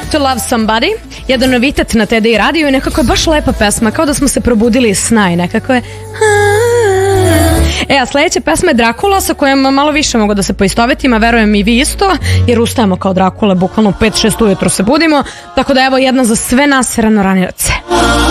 To Love Somebody, jedan novitet na TDI radiju i nekako je baš lepa pesma, kao da smo se probudili iz sna i nekako je... A sledeća pesma je Drakula, sa kojom malo više mogu da se poistovetim, a verujem i vi isto, jer ustajemo kao Drakule, bukvalno 5-6 ujutro se budimo, tako da evo jedna za sve nas ranoranioce.